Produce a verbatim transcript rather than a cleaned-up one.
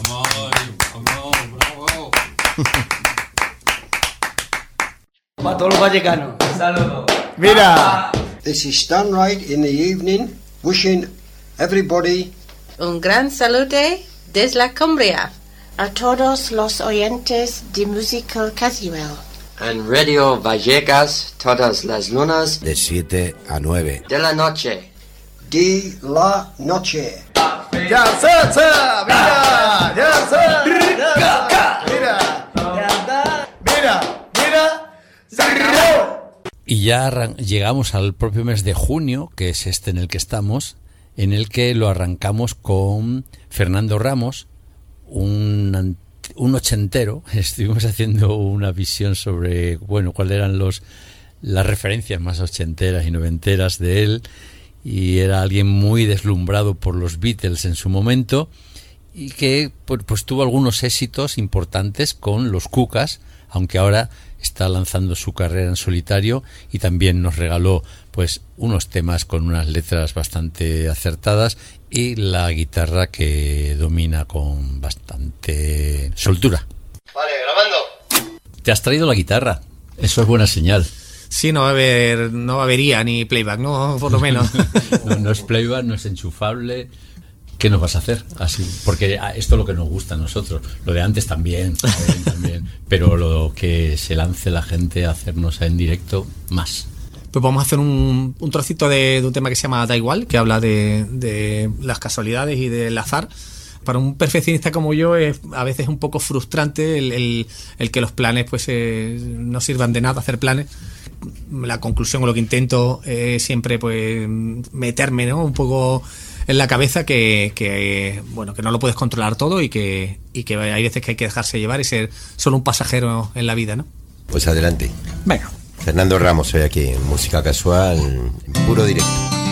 Vamos, vamos, bravo. Para todos los vallecanos. Saludos. Mira. This is Stan Wright in the evening, wishing everybody un gran saludo desde la Cumbria a todos los oyentes de Musical Casual. En Radio Vallecas todas las lunas de siete a nueve de la noche. De la noche. ¡Ya se, se! ¡Mira! ¡Ya se! ¡Mira! ¡Mira! ¡Mira! ¡Mira! ¡Se acabó! Y ya arran- llegamos al propio mes de junio, que es este en el que estamos, en el que lo arrancamos con Fernando Ramos, un, un ochentero. Estuvimos haciendo una visión sobre, bueno, cuáles eran los las referencias más ochenteras y noventeras de él, y era alguien muy deslumbrado por los Beatles en su momento y que pues, pues tuvo algunos éxitos importantes con los Cucas, aunque ahora está lanzando su carrera en solitario, y también nos regaló pues unos temas con unas letras bastante acertadas y la guitarra que domina con bastante soltura. Vale, grabando. Te has traído la guitarra, eso es buena señal. Sí, no va a haber, no va a habería ni playback, no, por lo menos. no, no es playback, no es enchufable. ¿Qué nos vas a hacer? Así, porque esto es lo que nos gusta a nosotros. Lo de antes también, también, también. Pero lo que se lance la gente a hacernos en directo, más. Pues vamos a hacer un, un trocito de, de un tema que se llama Da Igual, que habla de, de las casualidades y del azar. Para un perfeccionista como yo es a veces un poco frustrante el, el, el que los planes pues eh, no sirvan de nada, hacer planes. La conclusión o lo que intento es siempre pues meterme, ¿no?, un poco en la cabeza que, que bueno, que no lo puedes controlar todo y que, y que hay veces que hay que dejarse llevar y ser solo un pasajero en la vida, ¿no? Pues adelante. Venga. Fernando Ramos, hoy aquí en Música Casual, en puro directo.